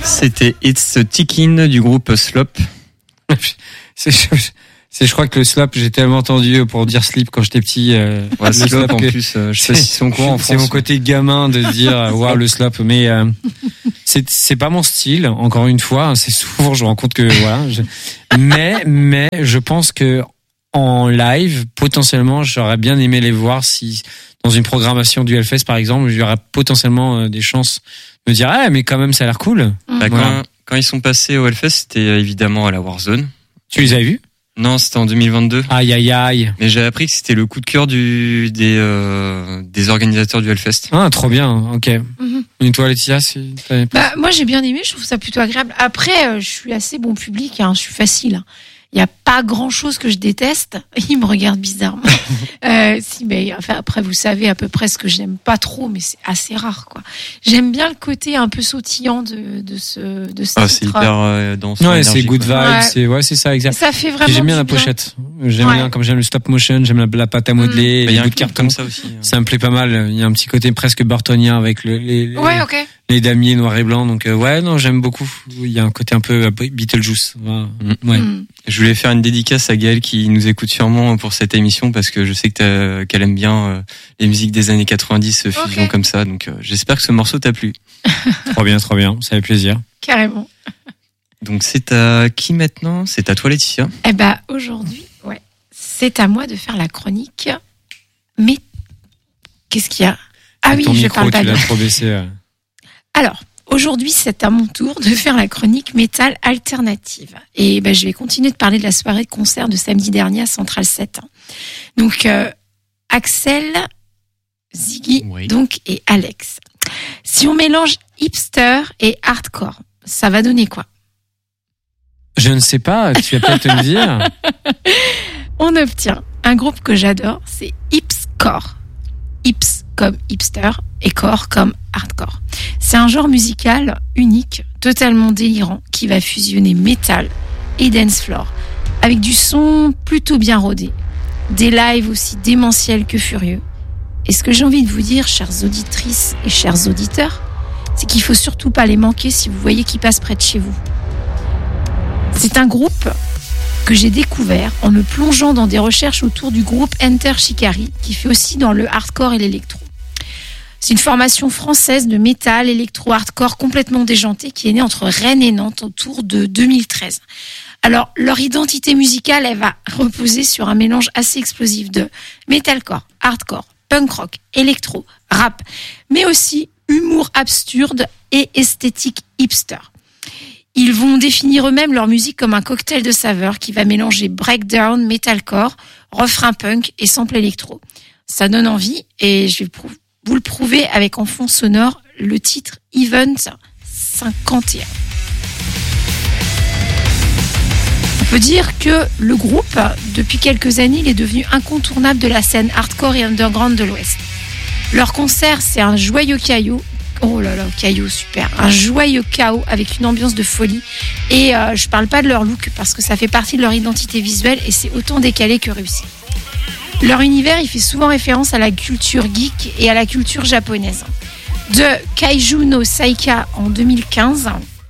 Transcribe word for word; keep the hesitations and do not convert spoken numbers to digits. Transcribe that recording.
C'était It's Tickin du groupe Slop. c'est, je, c'est, je crois que le slop, j'ai tellement entendu pour dire slip quand j'étais petit. Euh, ouais, le slop, slop en plus, euh, je sais pas si c'est quoi en France. C'est mon côté gamin de dire, waouh, le slop. Mais euh, c'est, c'est pas mon style. Encore une fois, c'est souvent, je me rends compte que voilà. Je, mais, mais, je pense que en live, potentiellement, j'aurais bien aimé les voir si dans une programmation du Hellfest, par exemple, j'aurais potentiellement des chances de me dire, ah, mais quand même, ça a l'air cool. Mmh. Bah, voilà. quand, quand ils sont passés au Hellfest, c'était évidemment à la Warzone. Tu les avais vus? Non, c'était en deux mille vingt-deux. Aïe, aïe, aïe. Mais j'ai appris que c'était le coup de cœur du, des, euh, des organisateurs du Hellfest. Ah, trop bien, ok. Mm-hmm. Et toi, Laetitia, si t'avais pas... Bah, moi, j'ai bien aimé, je trouve ça plutôt agréable. Après, euh, je suis assez bon public, hein, je suis facile. Il n'y a pas grand-chose que je déteste. Il me regarde bizarrement. euh, si, mais enfin, après, vous savez à peu près ce que j'aime pas trop, mais c'est assez rare, quoi. J'aime bien le côté un peu sautillant de, de ce, de ce Ah, c'est hyper euh, dansant. Ouais, c'est good vibe. Ouais. C'est, ouais, c'est ça, exact. Ça fait vraiment. J'aime bien la bien. pochette. J'aime ouais. bien, comme j'aime le stop motion, j'aime la, la pâte à modeler. Il mmh. y a un carte comme ça aussi. Ça me plaît pas mal. Il y a un petit côté presque burtonien avec le, les, les, ouais, ok. les damiers noir et blanc. Donc, euh, ouais, non, j'aime beaucoup. Il y a un côté un peu Beetlejuice. Ouais. ouais. Mmh. Je voulais faire une dédicace à Gaëlle qui nous écoute sûrement pour cette émission parce que je sais que qu'elle aime bien euh, les musiques des années quatre-vingt-dix, fusion okay. comme ça. Donc euh, j'espère que ce morceau t'a plu. Trop bien, trop bien. Ça fait plaisir. Carrément. Donc c'est à qui maintenant ? C'est à toi, Laetitia ? Eh ben aujourd'hui, ouais, c'est à moi de faire la chronique. Mais qu'est-ce qu'il y a ? Ah oui, ton je micro, parle pas tu de. l'as trop baissé. Euh... Alors. Aujourd'hui, c'est à mon tour de faire la chronique métal alternative. Et ben, je vais continuer de parler de la soirée de concert de samedi dernier à Central sept. Donc, euh, Axel, Ziggy, oui. donc, et Alex. Si on mélange hipster et hardcore, ça va donner quoi ? Je ne sais pas, tu vas peut-être me dire. On obtient un groupe que j'adore, c'est Hipscore. Hips comme hipster et core comme hardcore. C'est un genre musical unique, totalement délirant, qui va fusionner métal et dance floor, avec du son plutôt bien rodé, des lives aussi démentiels que furieux. Et ce que j'ai envie de vous dire, chères auditrices et chers auditeurs, c'est qu'il faut surtout pas les manquer si vous voyez qu'ils passent près de chez vous. C'est un groupe que j'ai découvert en me plongeant dans des recherches autour du groupe Enter Shikari, qui fait aussi dans le hardcore et l'électro. C'est une formation française de métal, électro, hardcore complètement déjantée qui est née entre Rennes et Nantes autour de deux mille treize. Alors, leur identité musicale, elle va reposer sur un mélange assez explosif de metalcore, hardcore, punk rock, électro, rap, mais aussi humour absurde et esthétique hipster. Ils vont définir eux-mêmes leur musique comme un cocktail de saveurs qui va mélanger breakdown, metalcore, refrain punk et sample électro. Ça donne envie et je vais vous le prouver avec en fond sonore le titre Event cinquante et un. On peut dire que le groupe, depuis quelques années, il est devenu incontournable de la scène hardcore et underground de l'Ouest. Leur concert, c'est un joyeux caillou. Oh là là, caillou, super. Un joyeux chaos avec une ambiance de folie. Et euh, je parle pas de leur look parce que ça fait partie de leur identité visuelle et c'est autant décalé que réussi. Leur univers, il fait souvent référence à la culture geek et à la culture japonaise. De Kaiju no Saika en deux mille quinze